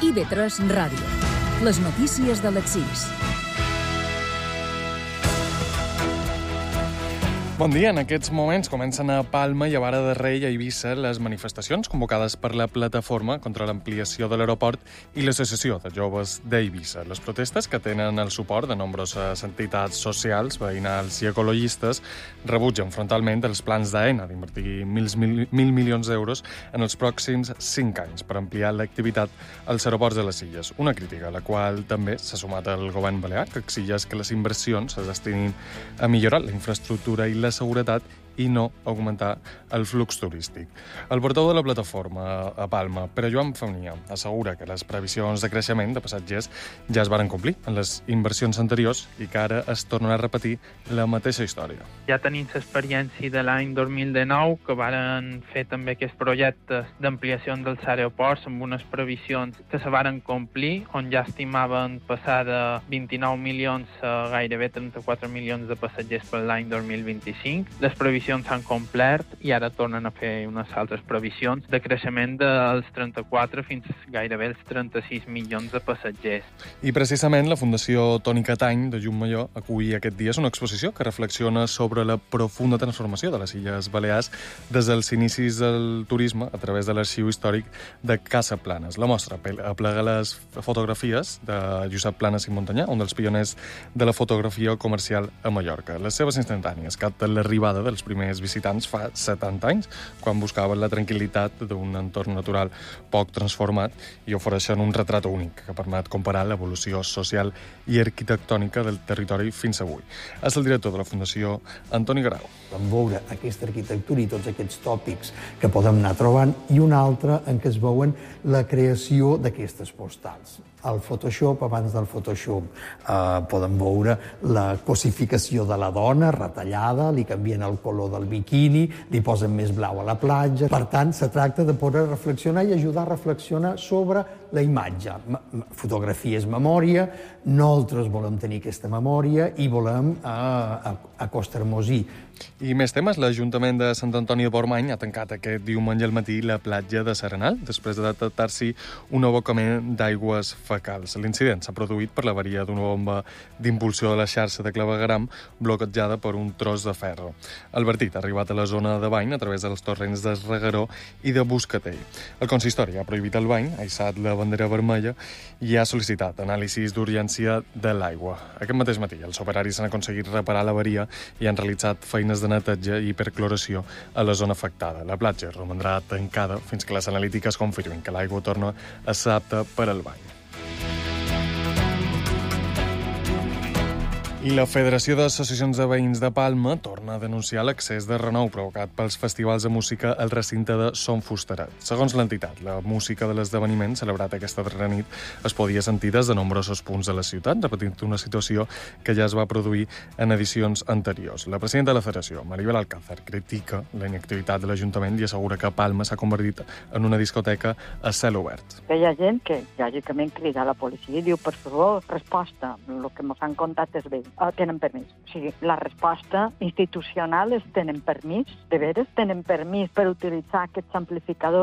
IB3 Ràdio. Les notícies de les 6. Bon dia. En aquests moments comencen a Palma i a Vara de Rei i a Eivissa les manifestacions convocades per la Plataforma contra l'ampliació de l'aeroport i l'Associació de Joves d'Eivissa. Les protestes, que tenen el suport de nombroses entitats socials, veïnals i ecologistes, rebutgen frontalment els plans d'AENA d'invertir 1.000 milions d'euros en els pròxims 5 anys per ampliar l'activitat als aeroports de les Illes. Una crítica a la qual també s'ha sumat el govern balear, que exigeix que les inversions es destinin a millorar la infraestructura i la seguretat i no augmentar el flux turístic. El portaveu de la plataforma a Palma, Pere Joan Famnia, assegura que les previsions de creixement de passatgers ja es varen complir en les inversions anteriors i que ara es tornarà a repetir la mateixa història. Ja tenim l'experiència de l'any 2019, que varen fer també aquests projectes d'ampliació dels aeroports amb unes previsions que se varen complir, on ja estimaven passar de 29 milions a gairebé 34 milions de passatgers per l'any 2025. Les previsions s'han complert i ara tornen a fer unes altres previsions de creixement dels 34 fins gairebé els 36 milions de passatgers. I precisament la Fundació Toni Catany de Llucmajor acull aquest dia una exposició que reflexiona sobre la profunda transformació de les Illes Balears des dels inicis del turisme a través de l'arxiu històric de Casa Planes. La mostra aplega les fotografies de Josep Planes i Montanyà, un dels pioners de la fotografia comercial a Mallorca. Les seves instantànies capten l'arribada dels primers visitants fa 70 anys, quan buscaven la tranquil·litat d'un entorn natural poc transformat i ofereixen un retrat únic que permet comparar l'evolució social i arquitectònica del territori fins avui. És el director de la Fundació, Antoni Grau. Vam veure aquesta arquitectura i tots aquests tòpics que podem anar trobant i una altra en què es veuen la creació d'aquestes postals. Al Photoshop, abans del Photoshop, podem veure la cosificació de la dona retallada, li canvien el color del biquini, li posen més blau a la platja. Per tant, se tracta de poder reflexionar i ajudar a reflexionar sobre la imatge. Fotografia és memòria, nosaltres volem tenir aquesta memòria i volem acostar-nos-hi. I més temes, l'Ajuntament de Sant Antoni de Portmany ha tancat aquest diumenge al matí la platja de Serenal després de detectar-s'hi un abocament d'aigües fecals. L'incident s'ha produït per l'avaria d'una bomba d'impulsió de la xarxa de clavegueram bloquejada per un tros de ferro. El vertit ha arribat a la zona de bany a través dels torrents de Regueró i de Buscatell. El consistori ha prohibit el bany, ha hissat la bandera vermella i ha sol·licitat anàlisis d'urgència de l'aigua. Aquest mateix matí els operaris han aconseguit reparar l'avaria i han realitzat feines de netatge i percloració a la zona afectada. La platja romandrà tancada fins que les analítiques confirmin que l'aigua torna a ser apta per al bany. I la Federació d'Associacions de Veïns de Palma torna a denunciar l'accés de renou provocat pels festivals de música al recinte de Son Fusterat. Segons l'entitat, la música de l'esdeveniment celebrat aquesta darrera nit es podia sentir des de nombrosos punts de la ciutat, repetint una situació que ja es va produir en edicions anteriors. La presidenta de la Federació, Maribel Alcázar, critica la inactivitat de l'Ajuntament i assegura que Palma s'ha convertit en una discoteca a cel obert. Hi ha gent que, lògicament, crida a la policia i diu, per favor, resposta, el que ens han contat és bé. Tenen permís. O sigui, la resposta institucional és tenen permís, de veres, tenen permís per utilitzar aquests amplificadors